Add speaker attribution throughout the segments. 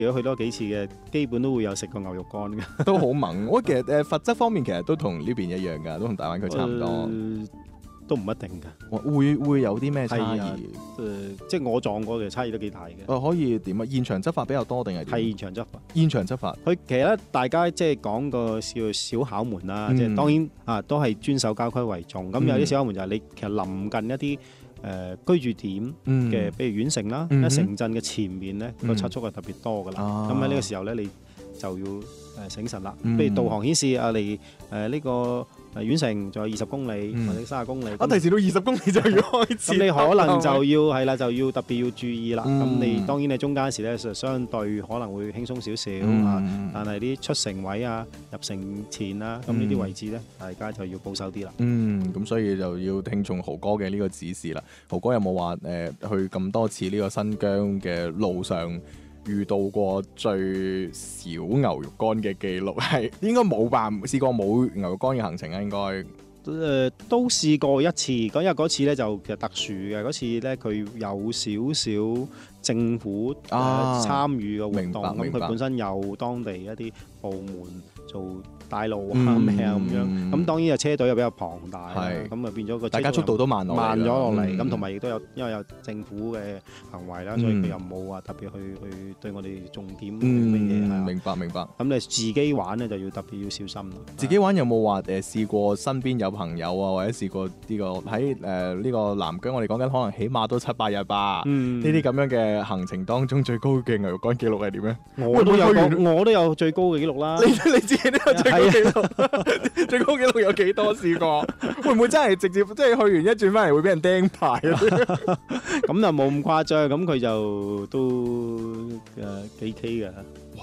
Speaker 1: 如果去多幾次嘅，基本都會有食過牛肉乾嘅。
Speaker 2: 都好猛。我其實罰則方面其實都同呢邊一樣㗎，都同大灣區差唔多。
Speaker 1: 都唔一定㗎。
Speaker 2: 會有啲咩差異？
Speaker 1: 即係我撞過嘅差異都幾大嘅。
Speaker 2: 可以點啊？現場執法比較多定係點？
Speaker 1: 係現場執法。
Speaker 2: 現場執法。
Speaker 1: 佢其實咧，大家即係講個小巧門啦，即係當然都係遵守郊區為重。咁有啲小巧門就係你其實臨近一啲居住點嘅，比如縣城啦，喺城鎮嘅前面咧個測速係特別多㗎啦。咁喺呢個時候咧，你就要醒神啦。譬如導航顯示離呢個縣城仲有20公里或者30公里，
Speaker 2: 提示到20公里就要開始。
Speaker 1: 咁你可能就要係啦，就要特別要注意啦。咁你當然你中間時咧就相對可能會輕鬆少少但係啲出城位啊、入城前啊，咁呢啲位置咧，大家就要保守啲啦。
Speaker 2: 咁所以就要聽從豪哥嘅呢個指示啦。豪哥有冇話去咁多次呢個新疆嘅路上遇到過最少牛肉乾嘅記錄？係應該冇吧？試過冇牛肉乾嘅行程啊？應該
Speaker 1: 都試過一次，因為嗰次咧就其實特殊嘅，嗰次咧佢有少少政府參與嘅活動，咁佢本身有當地一啲部門做帶路咩咁樣，咁當然啊車隊又比較龐大，咁啊變咗個
Speaker 2: 大家速度都慢咗
Speaker 1: 落嚟，咁同埋亦都有因為有政府嘅行為啦，所以佢又冇話特別去對我哋重點乜嘢。
Speaker 2: 明白。
Speaker 1: 咁你自己玩咧就要特別要小心。
Speaker 2: 自己玩有冇話試過身邊有朋友啊，或者試過呢個喺呢個南疆，我哋講緊可能起碼都7-8日吧。呢啲咁樣嘅行程當中最高嘅牛肉乾記錄係點咧？
Speaker 1: 我都有最高嘅記錄啦。
Speaker 2: 你自己都有最高記錄，最高記錄有幾多？試過會唔會真係直接即係去完一轉翻嚟會俾人釘牌啊？
Speaker 1: 咁就冇咁誇張，咁佢就都幾 K 嘅。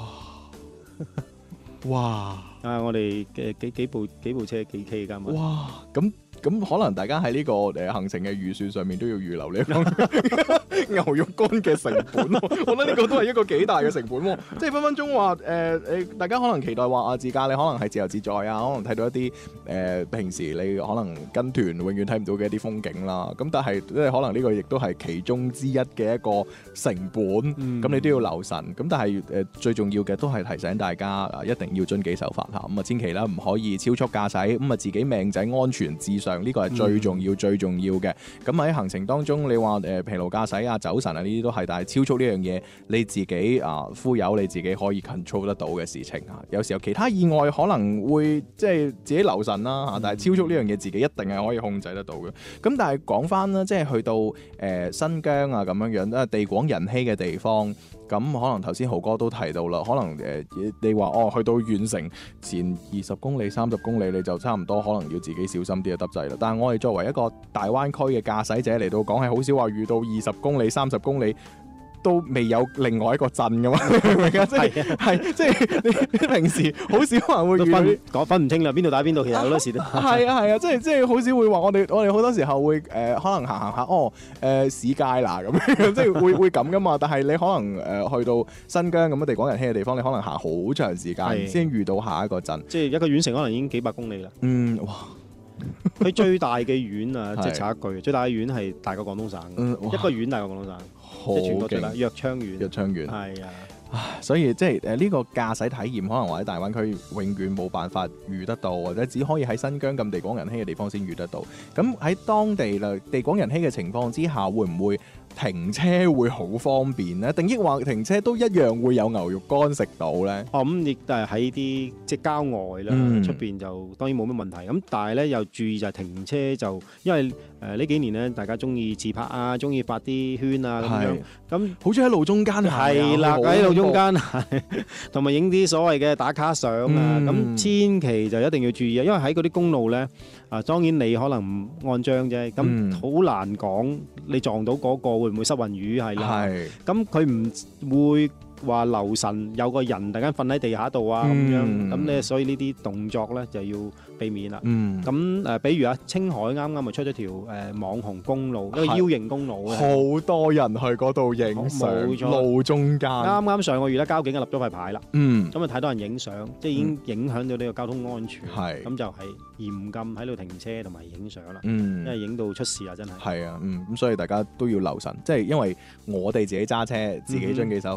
Speaker 1: 哇！我哋嘅幾部車幾 K 㗎嘛？
Speaker 2: 哇！咁可能大家喺呢個行程嘅預算上面都要預留呢一個牛肉乾嘅成本，我覺得呢個都係一個幾大嘅成本喎。即係分分鐘話大家可能期待話自駕你可能係自由自在啊，可能睇到一啲平時你可能跟團永遠睇唔到嘅一啲風景啦。咁但係即係可能呢個亦都係其中之一嘅一個成本，咁你都要留神。咁但係最重要嘅都係提醒大家一定要遵紀守法嚇，咁啊千祈啦唔可以超速駕駛，咁啊自己命仔安全至上。呢個係最重要最重要嘅。咁喺行程當中，你話疲勞駕駛啊、走神啊呢啲都係，但係超速呢樣嘢你自己忽悠你自己可以 control 得到嘅事情啊。有時候其他意外可能會即係自己留神啦，但係超速呢樣嘢自己一定係可以控制得到嘅。咁但係講翻啦，即係去到新疆啊咁樣樣地廣人稀嘅地方。咁可能頭先豪哥都提到啦，可能你話去到縣城前20公里、30公里你就差唔多可能要自己小心啲就得滯啦。但係我哋作為一個大灣區嘅駕駛者嚟到講，係好少話遇到20公里、30公里都未有另外一個鎮噶嘛，明唔明啊？即係你平時好少可能會遇到
Speaker 1: 分唔清啦，邊度打邊度，其實好多時都
Speaker 2: 係啊，即係好少會話我哋好多時候會可能行下市街啦咁樣，即係會咁噶嘛。但係你可能去到新疆咁嘅地廣人稀嘅地方，你可能行好長時間先遇到下一個鎮，
Speaker 1: 即係一個縣城可能已經幾百公里啦。
Speaker 2: 哇！
Speaker 1: 佢最大嘅縣啊，即係插一句，最大嘅縣係大過廣東省，一個縣大過廣東省，即係全國最大。藥昌縣係啊。
Speaker 2: 所以即係呢個駕駛體驗，可能或者大灣區永遠冇辦法遇得到，或者只可以喺新疆咁地廣人稀嘅地方先遇得到。咁喺當地地廣人稀嘅情況之下，會唔會停車會好方便呢？定抑或停車都一樣會有牛肉乾食到呢？
Speaker 1: 咁亦都係喺啲即係郊外啦，出邊就當然冇乜問題。咁但係咧又注意就係停車就，因為呢幾年咧大家中意自拍啊，中意發啲圈啊咁樣。咁
Speaker 2: 好似喺路中間
Speaker 1: 係啦，喺路中間同埋影啲所謂嘅打卡相啊。咁千祈就一定要注意啊，因為喺嗰啲公路咧當然你可能唔按章啫，咁好難講你撞到嗰個會唔會失魂魚係啦。咁佢唔會話留神有個人突然間瞓喺地下度啊咁樣，咁咧所以呢啲動作咧就要避免啦。咁比如青海啱啱咪出咗條網紅公路，一個 U 型公路，
Speaker 2: 好多人去嗰度影相，路中間。啱
Speaker 1: 啱上個月咧，交警立咗塊牌啦。咁啊太多人影相，即係已經影響到呢個交通安全。咁就係嚴禁喺度停車同埋影相啦。因為影到出事啊，真係。係啊，
Speaker 2: 咁所以大家都要留神，即係因為我哋自己揸車，自己遵紀守法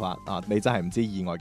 Speaker 2: 你真係唔知意外